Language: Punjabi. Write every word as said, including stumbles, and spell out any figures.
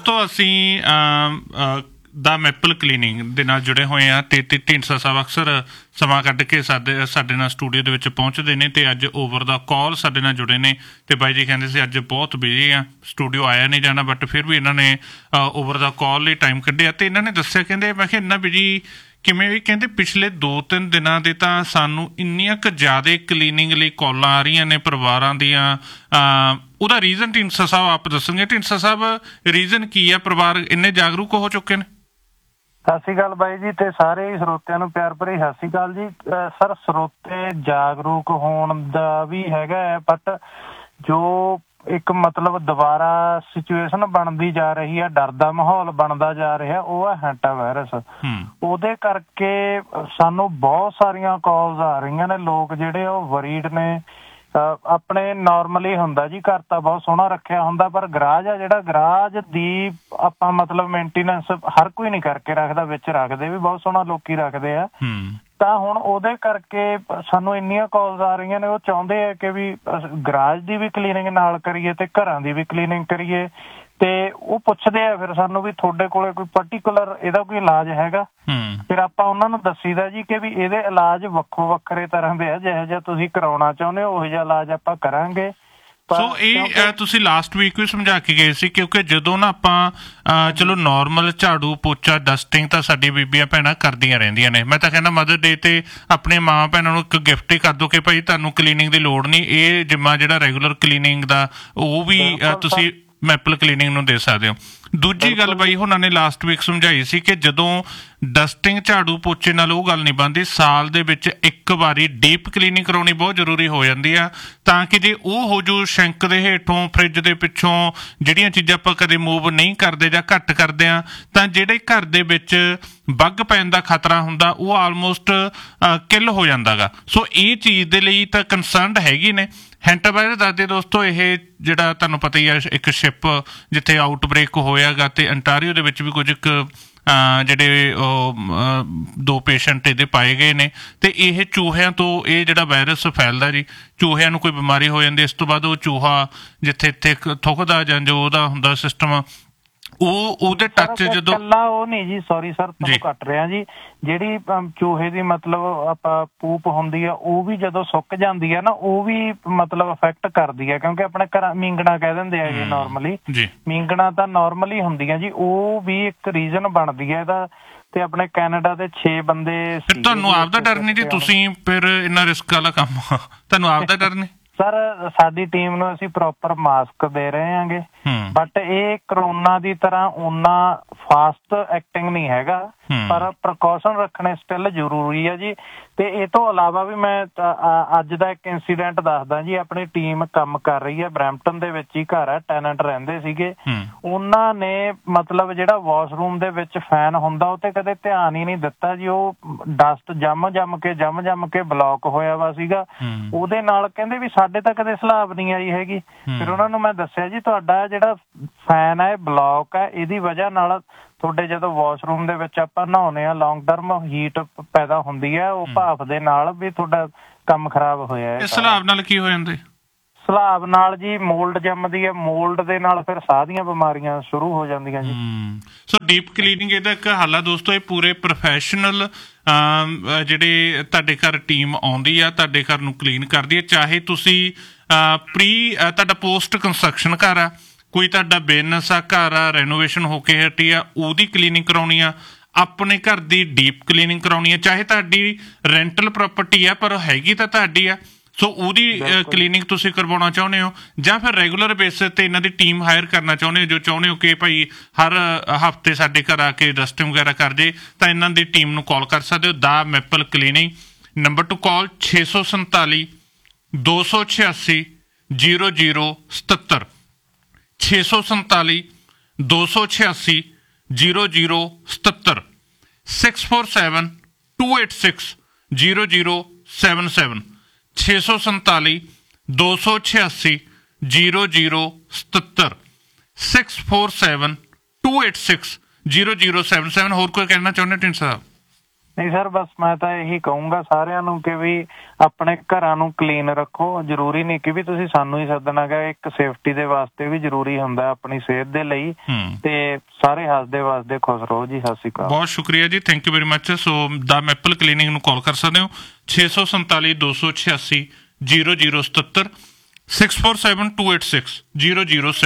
ਦੋਸਤੋ ਅਸੀਂ ਦਾ ਮੈਪਲ ਕਲੀਨਿੰਗ ਦੇ ਨਾਲ ਜੁੜੇ ਹੋਏ ਹਾਂ ਅਤੇ ਢੀਂਡਸਾ ਸਾਹਿਬ ਅਕਸਰ ਸਮਾਂ ਕੱਢ ਕੇ ਸਾਡੇ ਸਾਡੇ ਨਾਲ ਸਟੂਡੀਓ ਦੇ ਵਿੱਚ ਪਹੁੰਚਦੇ ਨੇ ਅਤੇ ਅੱਜ ਓਵਰ ਦਾ ਕਾਲ ਸਾਡੇ ਨਾਲ ਜੁੜੇ ਨੇ ਅਤੇ ਬਾਈ ਜੀ ਕਹਿੰਦੇ ਸੀ ਅੱਜ ਬਹੁਤ ਬਿਜੀ ਆ, ਸਟੂਡੀਓ ਆਇਆ ਨਹੀਂ ਜਾਣਾ, ਬਟ ਫਿਰ ਵੀ ਇਹਨਾਂ ਨੇ ਓਵਰ ਦਾ ਕਾਲ ਲਈ ਟਾਈਮ ਕੱਢਿਆ ਅਤੇ ਇਹਨਾਂ ਨੇ ਦੱਸਿਆ, ਕਹਿੰਦੇ ਮੈਂ ਕਿਹਾ ਇੰਨਾ ਬਿਜੀ ਕਿਵੇਂ ਵੀ, ਕਹਿੰਦੇ ਪਿਛਲੇ ਦੋ ਤਿੰਨ ਦਿਨਾਂ ਦੇ ਤਾਂ ਸਾਨੂੰ ਇੰਨੀਆਂ ਕੁ ਜ਼ਿਆਦਾ ਕਲੀਨਿੰਗ ਲਈ ਕਾਲਾਂ ਆ ਰਹੀਆਂ ਨੇ ਪਰਿਵਾਰਾਂ ਦੀਆਂ। ਉਹਦਾ ਰੀਜ਼ਨ ਢੀਂਡਸਾ ਸਾਹਿਬ ਆਪ ਦੱਸਣਗੇ। ਢੀਂਡਸਾ ਸਾਹਿਬ ਰੀਜ਼ਨ ਕੀ ਆ, ਪਰਿਵਾਰ ਇੰਨੇ ਜਾਗਰੂਕ ਹੋ ਚੁੱਕੇ ਨੇ? ਸਤਿ ਸ਼੍ਰੀ ਅਕਾਲ ਬਾਈ ਜੀ ਤੇ ਸਾਰੇ ਸਰੋਤਿਆਂ ਨੂੰ ਪਿਆਰ ਭਰੀ ਸਤਿ ਸ਼੍ਰੀ ਅਕਾਲ ਜੀ। ਸਰ ਸਰੋਤੇ ਜਾਗਰੂਕ ਹੋਣ ਦਾ ਵੀ ਹੈਗਾ ਹੈ, ਬਟ ਜੋ ਇੱਕ ਮਤਲਬ ਦੁਬਾਰਾ ਸਿਚੁਏਸ਼ਨ ਬਣਦੀ ਜਾ ਰਹੀ ਹੈ, ਡਰ ਦਾ ਮਾਹੌਲ ਬਣਦਾ ਜਾ ਰਿਹਾ, ਉਹ ਹੈ ਹੈਂਟਾ ਵਾਇਰਸ। ਉਹਦੇ ਕਰਕੇ ਸਾਨੂੰ ਬਹੁਤ ਸਾਰੀਆਂ ਕਾਲਸ ਆ ਰਹੀਆਂ ਨੇ, ਲੋਕ ਜਿਹੜੇ ਉਹ ਵਰੀਡ ਨੇ। ਆਪਣੇ ਨੋਰਮਲੀ ਹੁੰਦਾ ਜੀ, ਘਰ ਤਾਂ ਬਹੁਤ ਸੋਹਣਾ ਰੱਖਿਆ ਹੁੰਦਾ, ਪਰ ਗਰਾਜ ਆ ਜਿਹੜਾ, ਗਰਾਜ ਦੀ ਆਪਾਂ ਮਤਲਬ ਮੇਨਟੇਨੈਂਸ ਹਰ ਕੋਈ ਨਹੀਂ ਕਰਕੇ ਰੱਖਦਾ, ਵਿੱਚ ਰੱਖਦੇ ਵੀ ਬਹੁਤ ਸੋਹਣਾ ਲੋਕੀ ਰੱਖਦੇ ਆ। ਤਾਂ ਹੁਣ ਉਹਦੇ ਕਰਕੇ ਸਾਨੂੰ ਇੰਨੀਆਂ ਕਾਲਸ ਆ ਰਹੀਆਂ ਨੇ, ਉਹ ਚਾਹੁੰਦੇ ਆ ਕਿ ਵੀ ਗਰਾਜ ਦੀ ਵੀ ਕਲੀਨਿੰਗ ਨਾਲ ਕਰੀਏ ਤੇ ਘਰਾਂ ਦੀ ਵੀ ਕਲੀਨਿੰਗ ਕਰੀਏ। ਤੇ ਉਹ ਪੁੱਛਦੇ ਆ ਫਿਰ ਸਾਨੂੰ ਵੀ ਤੁਹਾਡੇ ਕੋਲੇ ਕੋਈ ਪਰਟੀਕੁਲਰ ਇਹਦਾ ਕੋਈ ਇਲਾਜ ਹੈਗਾ? ਫਿਰ ਆਪਾਂ ਉਹਨਾਂ ਨੂੰ ਦੱਸੀਦਾ ਜੀ ਕਿ ਵੀ ਇਹਦੇ ਇਲਾਜ ਵੱਖੋ ਵੱਖਰੇ ਤਰ੍ਹਾਂ ਦੇ ਆ, ਜਿਹੋ ਜਿਹਾ ਤੁਸੀਂ ਕਰਾਉਣਾ ਚਾਹੁੰਦੇ ਹੋ ਉਹੋ ਜਿਹਾ ਇਲਾਜ ਆਪਾਂ ਕਰਾਂਗੇ। ਸੋ ਇਹ ਤੁਸੀਂ ਲਾਸਟ ਵੀਕ ਵੀ ਸਮਝਾ ਕੇ ਗਏ ਸੀ, ਕਿਉਂਕਿ ਜਦੋਂ ਨਾ ਆਪਾਂ ਚਲੋ ਨੋਰਮਲ ਝਾੜੂ ਪੋਚਾ ਡਸਟਿੰਗ ਤਾਂ ਸਾਡੀ ਬੀਬੀਆਂ ਭੈਣਾਂ ਕਰਦੀਆਂ ਰਹਿੰਦੀਆਂ ਨੇ। ਮੈਂ ਤਾਂ ਕਹਿੰਦਾ ਮਦਰ ਡੇ ਤੇ ਆਪਣੇ ਮਾਂ ਭੈਣਾਂ ਨੂੰ ਇੱਕ ਗਿਫਟ ਹੀ ਕਰ ਦਿਓ ਕਿ ਭਾਈ ਤੁਹਾਨੂੰ ਕਲੀਨਿੰਗ ਦੀ ਲੋੜ ਨਹੀਂ, ਇਹ ਜਿੰਮਾ ਜਿਹੜਾ ਰੈਗੂਲਰ ਕਲੀਨਿੰਗ ਦਾ ਉਹ ਵੀ ਤੁਸੀਂ ਮੈਪਲ ਕਲੀਨਿੰਗ ਨੂੰ ਦੇ ਸਕਦੇ ਹੋ। ਦੂਜੀ ਗੱਲ ਬਾਈ ਉਹਨਾਂ ਨੇ ਲਾਸਟ ਵੀਕ ਸਮਝਾਈ ਸੀ ਕਿ ਜਦੋਂ ਡਸਟਿੰਗ ਝਾੜੂ ਪੋਚੇ ਨਾਲ ਉਹ ਗੱਲ ਨਹੀਂ ਬਣਦੀ, ਸਾਲ ਦੇ ਵਿੱਚ ਇੱਕ ਵਾਰੀ ਡੀਪ ਕਲੀਨਿੰਗ ਕਰਾਉਣੀ ਬਹੁਤ ਜ਼ਰੂਰੀ ਹੋ ਜਾਂਦੀ ਆ, ਤਾਂ ਕਿ ਜੇ ਉਹ ਹੋ ਜੋ ਸ਼ੈਂਕ ਦੇ ਹੇਠੋਂ ਫਰਿੱਜ ਦੇ ਪਿੱਛੋਂ ਜਿਹੜੀਆਂ ਚੀਜ਼ਾਂ ਆਪਾਂ ਕਦੇ ਮੂਵ ਨਹੀਂ ਕਰਦੇ ਜਾਂ ਘੱਟ ਕਰਦੇ ਹਾਂ, ਤਾਂ ਜਿਹੜੇ ਘਰ ਦੇ ਵਿੱਚ ਬੱਗ ਪੈਣ ਦਾ ਖਤਰਾ ਹੁੰਦਾ ਉਹ ਆਲਮੋਸਟ ਕਿਲ ਹੋ ਜਾਂਦਾ ਗਾ। ਸੋ ਇਹ ਚੀਜ਼ ਦੇ ਲਈ ਤਾਂ ਕੰਸਰਨਡ ਹੈਗੀ ਨੇ। ਹੈਂਟਾ ਵਾਇਰਸ ਦੱਸਦੇ ਦੋਸਤੋ, ਇਹ ਜਿਹੜਾ ਤੁਹਾਨੂੰ ਪਤਾ ਹੀ ਆ ਇੱਕ ਸ਼ਿਪ ਜਿੱਥੇ ਆਊਟਬ੍ਰੇਕ ਹੋਇਆ ਗਾ, ਅਤੇ ਅੰਟਾਰੀਓ ਦੇ ਵਿੱਚ ਵੀ ਕੁਝ ਇੱਕ ਜਿਹੜੇ ਦੋ ਪੇਸ਼ੈਂਟ ਇਹਦੇ ਪਾਏ ਗਏ ਨੇ, ਅਤੇ ਇਹ ਚੂਹਿਆਂ ਤੋਂ ਇਹ ਜਿਹੜਾ ਵਾਇਰਸ ਫੈਲਦਾ ਜੀ, ਚੂਹਿਆਂ ਨੂੰ ਕੋਈ ਬਿਮਾਰੀ ਹੋ ਜਾਂਦੀ, ਇਸ ਤੋਂ ਬਾਅਦ ਉਹ ਚੂਹਾ ਜਿੱਥੇ ਇੱਥੇ ਥੁੱਕਦਾ ਜਾਂ ਜੋ ਉਹਦਾ ਹੁੰਦਾ ਸਿਸਟਮ, ਉਹ ਉਹਦੇ ਟੱਚ ਜਦੋਂ ਉਹ ਨਹੀਂ ਜੀ, ਸੌਰੀ ਸਰ ਤੁਹਾਨੂੰ ਕੱਟ ਰਿਹਾ ਜੀ, ਜਿਹੜੀ ਚੂਹੇ ਦੀ ਮਤਲਬ ਆਪਾਂ ਪੂਪ ਹੁੰਦੀ ਆ ਉਹ ਵੀ ਜਦੋਂ ਸੁੱਕ ਜਾਂਦੀ ਆ ਨਾ, ਉਹ ਵੀ ਮਤਲਬ ਅਫੈਕਟ ਕਰਦੀ ਆ, ਕਿਉਂਕਿ ਆਪਣੇ ਘਰਾਂ ਮੀਂਗਣਾ ਕਹਿ ਦਿੰਦੇ ਹੈਗੇ ਨੋਰਮਲੀ, ਮੀਂਗਣਾ ਤਾਂ ਨੋਰਮਲੀ ਹੁੰਦੀਆਂ ਜੀ, ਉਹ ਵੀ ਇੱਕ ਰੀਜ਼ਨ ਬਣਦੀ ਹੈ ਇਹਦਾ। ਤੇ ਆਪਣੇ ਕੈਨੇਡਾ ਦੇ ਛੇ ਬੰਦੇ। ਫਿਰ ਤੁਹਾਨੂੰ ਆਪਦਾ ਡਰ ਨਹੀਂ ਜੀ, ਤੁਸੀਂ ਫਿਰ ਇੰਨਾ ਰਿਸਕ ਵਾਲਾ ਕੰਮ, ਤੁਹਾਨੂੰ ਆਪਦਾ ਡਰ ਨਹੀਂ? ਸਰ ਸਾਡੀ ਟੀਮ ਨੂੰ ਅਸੀਂ ਪ੍ਰੋਪਰ ਮਾਸਕ ਦੇ ਰਹੇ ਹਾਂਗੇ, ਬਟ ਇਹ ਕਰੋਨਾ ਦੀ ਤਰ੍ਹਾਂ ਓਨਾ ਫਾਸਟ ਐਕਟਿੰਗ ਨਹੀਂ ਹੈਗਾ, ਪਰ ਪ੍ਰੀਕਾਸ਼ਨ ਰੱਖਣੇ ਸਟਿਲ ਜ਼ਰੂਰੀ ਆ ਜੀ। ਤੇ ਇਹ ਤੋਂ ਇਲਾਵਾ ਵੀ ਮੈਂ ਅੱਜ ਦਾ ਇੱਕ ਇੰਸੀਡੈਂਟ ਦੱਸਦਾ ਜੀ। ਆਪਣੀ ਟੀਮ ਕੰਮ ਕਰ ਰਹੀ ਹੈ ਬਰੈਂਪਟਨ ਦੇ ਵਿੱਚ ਹੀ, ਘਰ ਹੈ, ਟੈਨੈਂਟ ਰਹਿੰਦੇ ਸੀਗੇ, ਉਹਨਾਂ ਨੇ ਮਤਲਬ ਜਿਹੜਾ ਵਾਸ਼ਰੂਮ ਦੇ ਵਿੱਚ ਫੈਨ ਹੁੰਦਾ ਉਹ ਤੇ ਕਦੇ ਧਿਆਨ ਹੀ ਨਹੀਂ ਦਿੱਤਾ ਜੀ, ਉਹ ਡਸਟ ਜੰਮ ਜੰਮ ਕੇ ਜੰਮ ਜੰਮ ਕੇ ਬਲੌਕ ਹੋਇਆ ਵਾ ਸੀਗਾ, ਉਹਦੇ ਨਾਲ ਕਹਿੰਦੇ ਵੀ ਸਾਡੇ ਤਾਂ ਕਦੇ ਸਲਾਬ ਨਹੀਂ ਆਈ ਹੈਗੀ। ਫਿਰ ਉਹਨਾਂ ਨੂੰ ਮੈਂ ਦੱਸਿਆ ਜੀ ਤੁਹਾਡਾ ਜਿਹੜਾ ਫੈਨ ਹੈ ਇਹ ਬਲੌਕ ਹੈ, ਇਹਦੀ ਵਜ੍ਹਾ ਨਾਲ ਤੁਹਾਡੇ ਜਦੋਂ ਵਾਸ਼ਰੂਮ ਦੇ ਵਿੱਚ ਆਪਾਂ ਨਹਾਉਂਦੇ ਹਾਂ ਲੌਂਗ ਟਰਮ ਹੀਟ ਪੈਦਾ ਹੁੰਦੀ ਹੈ, ਉਹ ਭਾਫ ਦੇ ਨਾਲ ਵੀ ਤੁਹਾਡਾ ਕੰਮ ਖਰਾਬ ਹੋਇਆ ਹੈ। ਸਲਾਬ ਨਾਲ ਕੀ ਹੋ ਜਾਂਦਾ? ਸਲਾਬ ਨਾਲ ਜੀ ਮੋਲਡ ਜੰਮਦੀ ਹੈ, ਮੋਲਡ ਦੇ ਨਾਲ ਫਿਰ ਸਾਹ ਦੀਆਂ ਬਿਮਾਰੀਆਂ ਸ਼ੁਰੂ ਹੋ ਜਾਂਦੀਆਂ ਜੀ। ਸੋ ਡੀਪ ਕਲੀਨਿੰਗ ਇਹਦਾ ਇੱਕ ਹੱਲ ਆ ਦੋਸਤੋ। ਇਹ ਪੂਰੇ ਪ੍ਰੋਫੈਸ਼ਨਲ ਜਿਹੜੇ ਤੁਹਾਡੇ ਘਰ ਟੀਮ ਆਉਂਦੀ ਆ, ਤੁਹਾਡੇ ਘਰ ਨੂੰ ਕਲੀਨ ਕਰਦੀ ਹੈ, ਚਾਹੇ ਤੁਸੀਂ ਪ੍ਰੀ ਤੁਹਾਡਾ ਪੋਸਟ ਕੰਸਟਰਕਸ਼ਨ ਘਰ ਆ, ਕੋਈ ਤੁਹਾਡਾ ਬਿਜ਼ਨਸ ਆ, ਘਰ ਆ ਰੈਨੋਵੇਸ਼ਨ ਹੋ ਕੇ ਹਟੀ ਆ, ਉਹਦੀ ਕਲੀਨਿੰਗ ਕਰਾਉਣੀ ਆ, ਆਪਣੇ ਘਰ ਦੀ ਡੀਪ ਕਲੀਨਿੰਗ ਕਰਾਉਣੀ ਆ, ਚਾਹੇ ਤੁਹਾਡੀ ਰੈਂਟਲ ਪ੍ਰੋਪਰਟੀ ਆ ਪਰ ਹੈਗੀ ਤਾਂ ਤੁਹਾਡੀ ਆ, ਸੋ ਉਹਦੀ ਕਲੀਨਿੰਗ ਤੁਸੀਂ ਕਰਵਾਉਣਾ ਚਾਹੁੰਦੇ ਹੋ, ਜਾਂ ਫਿਰ ਰੈਗੂਲਰ ਬੇਸਿਸ 'ਤੇ ਇਹਨਾਂ ਦੀ ਟੀਮ ਹਾਇਰ ਕਰਨਾ ਚਾਹੁੰਦੇ ਹੋ, ਜੋ ਚਾਹੁੰਦੇ ਹੋ ਕਿ ਭਾਈ ਹਰ ਹਫ਼ਤੇ ਸਾਡੇ ਘਰ ਆ ਕੇ ਡਸਟਿੰਗ ਵਗੈਰਾ ਕਰ ਜੇ, ਤਾਂ ਇਹਨਾਂ ਦੀ ਟੀਮ ਨੂੰ ਕਾਲ ਕਰ ਸਕਦੇ ਹੋ। ਦਾ ਮੈਪਲ ਕਲੀਨਿੰਗ ਨੰਬਰ ਟੂ ਕਾਲ ਛੇ ਸੌ ਸੰਤਾਲੀ ਦੋ ਸੌ ਛਿਆਸੀ ਜੀਰੋ ਜੀਰੋ ਸਤੱਤਰ ਛੇ ਸੌ ਸੰਤਾਲੀ ਦੋ ਸੌ ਛਿਆਸੀ ਜੀਰੋ ਜੀਰੋ ਸਤੱਤਰ six four seven to eight six zero zero seven seven ਛੇ ਸੌ ਸੰਤਾਲੀ ਦੋ ਸੌ ਛਿਆਸੀ ਜੀਰੋ ਜੀਰੋ ਸਤੱਤਰ six four seven to eight six zero zero seven seven. ਹੋਰ ਕੋਈ ਕਹਿਣਾ ਚਾਹੁੰਦੇ ਢੀਂਡਸਾ ਸਾਹਿਬ? ਨਹੀਂ ਸਰ, ਬਸ ਮੈਂ ਤਾਂ ਇਹੀ ਕਹੂੰਗਾ ਸਾਰਿਆਂ ਨੂੰ ਕਿ ਵੀ ਆਪਣੇ ਘਰਾਂ ਨੂੰ ਕਲੀਨ ਰੱਖੋ। ਜ਼ਰੂਰੀ ਨਹੀਂ ਕਿ ਵੀ ਤੁਸੀਂ ਸਾਨੂੰ ਹੀ ਸੱਦਣਾ ਗਾ, ਇੱਕ ਸੇਫਟੀ ਦੇ ਵਾਸਤੇ ਵੀ ਜ਼ਰੂਰੀ ਹੁੰਦਾ ਆਪਣੀ ਸਿਹਤ ਦੇ ਲਈ। ਤੇ ਸਾਰੇ ਹੱਸਦੇ ਵਸਦੇ ਖੁਸ਼ ਰਹੋ ਜੀ। ਸਤਿ ਸ਼੍ਰੀ ਅਕਾਲ। ਬਹੁਤ ਸ਼ੁਕਰੀਆ ਜੀ, thank you very much. So the maple cleaning ਨੂੰ ਕਾਲ ਕਰ ਸਕਦੇ ਹੋ ਛੇ ਸੌ ਸੰਤਾਲੀ ਦੋ ਸੌ ਛਿਆਸੀ ਜ਼ੀਰੋ ਜ਼ੀਰੋ ਸਤੱਤਰ, six four seven to eight six zero zero